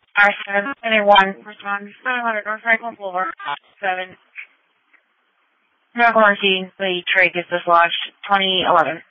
R7, anyone, respond 700 North Franklin Boulevard, 7. No quarantine, the trade is dislodged, 2011.